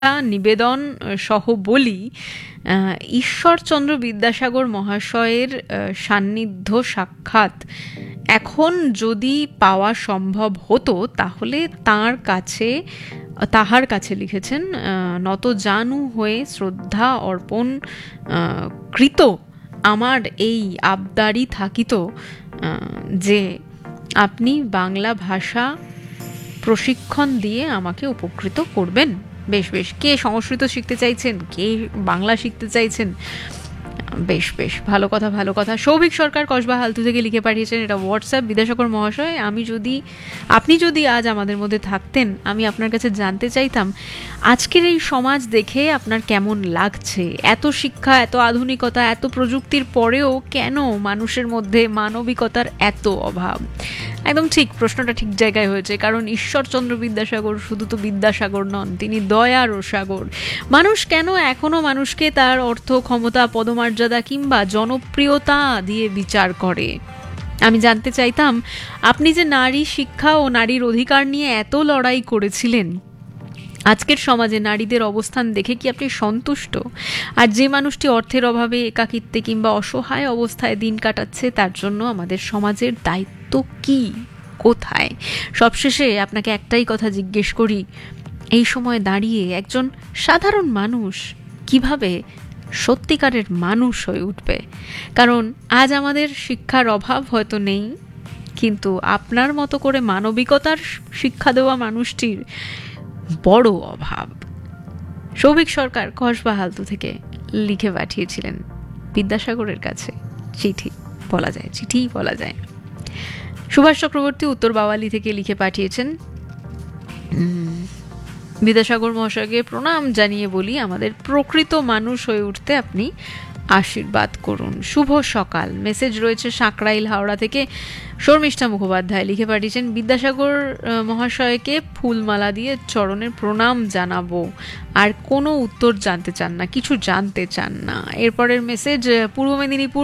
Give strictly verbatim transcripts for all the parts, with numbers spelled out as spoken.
নিবেদন সহ বলি, ঈশ্বরচন্দ্র বিদ্যাসাগর মহাশয়ের সান্নিধ্য সাক্ষাৎ এখন যদি পাওয়া সম্ভব হতো তাহলে তাঁর কাছে তাহার কাছে লিখেছেন নত জানু হয়ে শ্রদ্ধা অর্পণ কৃত আমার এই আবদারি থাকিত যে আপনি বাংলা ভাষা প্রশিক্ষণ দিয়ে আমাকে উপকৃত করবেন। বেশ বেশ, কে সংস্কৃত শিখতে চাইছেন, কে বাংলা শিখতে চাইছেন, বেশ বেশ ভালো কথা ভালো কথা। সৌভিক সরকার কসবা হালতু থেকে লিখে পাঠিয়েছেন, এটা হোয়াটসঅ্যাপ। বিদ্যাসাগর মহাশয়, আমি যদি আপনি যদি আজ আমাদের মধ্যে থাকতেন, আমি আপনার কাছে জানতে চাইতাম আজকের এই সমাজ দেখে আপনার কেমন লাগছে। এত শিক্ষা, এত আধুনিকতা, এত প্রযুক্তির পরেও কেন মানুষের মধ্যে মানবিকতার এত অভাব? একদম ঠিক, প্রশ্নটা ঠিক জায়গায় হয়েছে, কারণ ঈশ্বরচন্দ্র বিদ্যাসাগর শুধু তো বিদ্যাসাগর নন, তিনি দয়ার সাগর। মানুষ কেন এখনো মানুষকে তার অর্থ, ক্ষমতা, পদমর্যাদা কিংবা জনপ্রিয়তা দিয়ে বিচার করে? আমি জানতে চাইতাম আপনি যে নারী শিক্ষা ও নারীর অধিকার নিয়ে এত লড়াই করেছিলেন, আজকের সমাজে নারীদের অবস্থান দেখে কি আপনি সন্তুষ্ট? আর যে মানুষটি অর্থের অভাবে, একাকিত্বে কিংবা অসহায় অবস্থায় দিন কাটাচ্ছে, তার জন্য আমাদের সমাজের দায়িত্ব কি, কোথায়? সবশেষে আপনাকে একটাই কথা জিজ্ঞেস করি, এই সময় দাঁড়িয়ে একজন সাধারণ মানুষ কিভাবে সত্যিকারের মানুষ হয়ে উঠবে? কারণ আজ আমাদের শিক্ষার অভাব হয়তো নেই, কিন্তু আপনার মতো করে মানবিকতার শিক্ষা দেওয়া মানুষটির বড় অভাব। সৌভিক সরকার কসবা হালতু থেকে লিখে পাঠিয়েছিলেন বিদ্যাসাগরের কাছে চিঠি, বলা যায় চিঠিই বলা যায়। সুভাষ চক্রবর্তী উত্তর বাওয়ালি থেকে লিখে পাঠিয়েছেন, বিদ্যাসাগর মহাশয়কে প্রণাম জানিয়ে বলি, আমাদের প্রকৃত মানুষ হয়ে উঠতে আপনি আশীর্বাদ করুন। শুভ সকাল। মেসেজ রয়েছে সাঁকরাইল হাওড়া থেকে শর্মিষ্ঠা মুখোপাধ্যায় লিখে পাঠিয়েছেন, বিদ্যাসাগর মহাশয়কে ফুলমালা দিয়ে চরণের প্রণাম জানাবো, আর কোনো উত্তর জানতে চান না, কিছু জানতে চান না। এরপরের মেসেজ পূর্ব মেদিনীপুর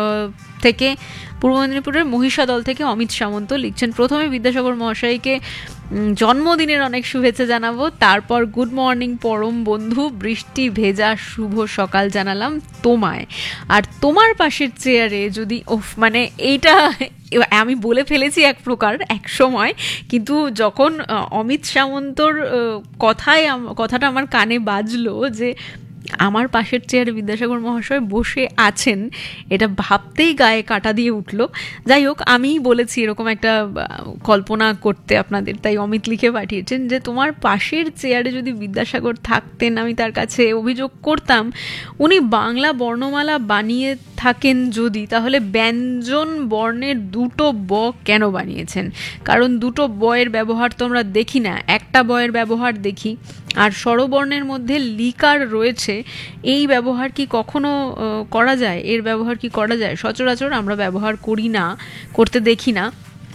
থেকে পূর্ব মেদিনীপুরের মহিষাদল থেকে অমিত সামন্ত লিখছেন, প্রথমে বিদ্যাসাগর মহাশয়কে জন্মদিনের অনেক শুভেচ্ছা জানাবো, তারপর গুড মর্নিং পরম বন্ধু, বৃষ্টি ভেজা শুভ সকাল জানালাম তোমায়। আর তোমার পাশের চেয়ারে যদি ওফ, মানে এইটা আমি বলে ফেলেছি এক প্রকার এক সময়, কিন্তু যখন অমিত সামন্তর কথায় কথাটা আমার কানে বাজলো যে আমার পাশের চেয়ারে বিদ্যাসাগর মহাশয় বসে আছেন, এটা ভাবতেই গায়ে কাঁটা দিয়ে উঠলো। যাই হোক, আমি বলেছি এরকম একটা কল্পনা করতে আপনাদের, তাই অমিত লিখে পাঠিয়েছেন যে তোমার পাশের চেয়ারে যদি বিদ্যাসাগর থাকতেন, আমি তার কাছে অভিযোগ করতাম উনি বাংলা বর্ণমালা বানিয়ে থাকেন যদি, তাহলে ব্যঞ্জন বর্ণের দুটো ব কেন বানিয়েছেন? কারণ দুটো বয়ের ব্যবহার তো আমরা দেখি না, একটা বয়ের ব্যবহার দেখি। আর স্বরবর্ণের মধ্যে লিকার রয়েছে, এই ব্যবহার কি কখনো করা যায়? এর ব্যবহার কি করা যায়? সচরাচর আমরা ব্যবহার করি না, করতে দেখি না।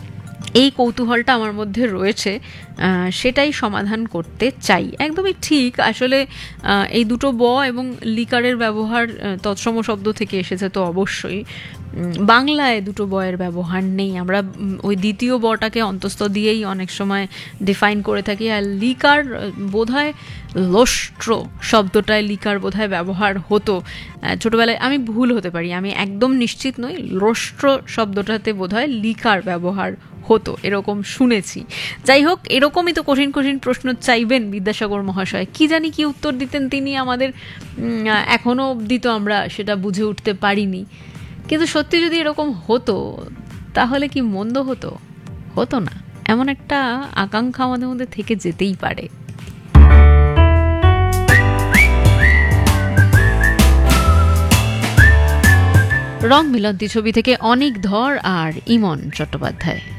এই কৌতূহলটা আমার মধ্যে রয়েছে, সেটাই সমাধান করতে চাই। একদমই ঠিক, আসলে এই দুটো ব এবং লিকারের ব্যবহার তৎসম শব্দ থেকে এসেছে তো অবশ্যই। বাংলায় দুটো বয়ের ব্যবহার নেই, আমরা ওই দ্বিতীয় বটাকে অন্তস্থ দিয়েই অনেক সময় ডিফাইন করে থাকি। আর লিকার বোধহয় লোষ্ট্র শব্দটায় লিকার বোধহয় ব্যবহার হতো ছোটবেলায়, আমি ভুল হতে পারি, আমি একদম নিশ্চিত নই। লোষ্ট্র শব্দটাতে বোধহয় লিকার ব্যবহার হতো, এরকম শুনেছি। যাই হোক, এরকমই তো কঠিন কঠিন প্রশ্ন চাইবেন বিদ্যাসাগর মহাশয়, কি জানি কি উত্তর দিতেন তিনি আমাদের, এখনো অবধি তো আমরা সেটা বুঝে উঠতে পারিনি। কিন্তু সত্যি যদি এরকম হতো তাহলে কি মন্দ হতো? হতো না, এমন একটা আকাঙ্ক্ষা আমাদের মধ্যে থেকে যেতেই পারে। রং মিলন্তি ছবি থেকে অনিক ধর আর ইমন চট্টোপাধ্যায়।